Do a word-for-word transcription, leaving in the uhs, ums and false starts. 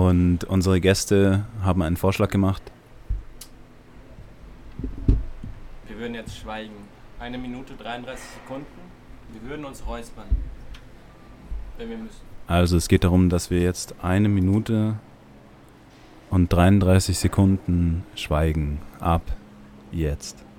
Und unsere Gäste haben einen Vorschlag gemacht. Wir würden jetzt schweigen. Eine Minute dreiunddreißig Sekunden. Wir würden uns räuspern, wenn wir müssen. Also es geht darum, dass wir jetzt eine Minute und dreiunddreißig Sekunden schweigen. Ab jetzt.